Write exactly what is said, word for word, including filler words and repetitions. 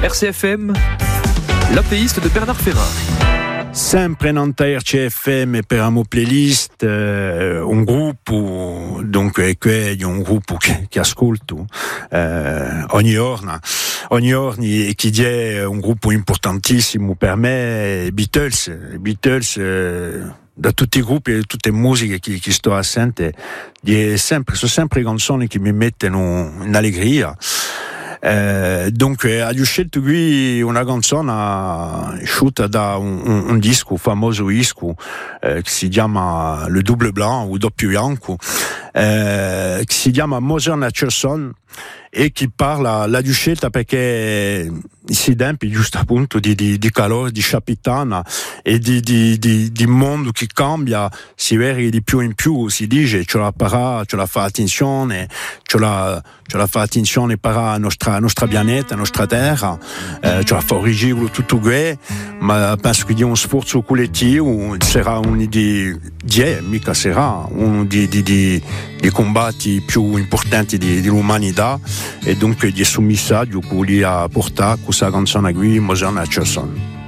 R C F M, l'apéiste de Bernard Ferrin. Sempre in R C F M per la playlist, eh, un gruppo, dunque è un gruppo che, che ascolto eh, ogni giorno, ogni giorno e che è un gruppo importantissimo per me, i Beatles, i Beatles eh, da tutti i gruppi e tutte le musiche che, che sto a sentire, sempre, sono sempre canzoni che mi mettono in allegria. Eh, dunque ho scelto qui una canzone uscita da un, un, un disco, un famoso disco eh, che si chiama Le Double Blanc o Doppio Bianco, eh, che si chiama Mother Nature Son e che parla la scelta perché si tempi giusto appunto di, di, di calore, di capitana e di, di, di, di mondo che cambia, si vede di più in più, si dice ce la farà, ce la fa attenzione, ce la, ce la fa attenzione per la nostra, nostra pianeta, nostra terra, eh, ce la fa origine tutto questo, ma penso che di un sforzo collettivo sarà uno di, di mica sarà uno di, di, di, di combatti più importanti di, dell'umanità e dunque di suo messaggio che lui ha portato questa canzone qui, Mother Nature Son.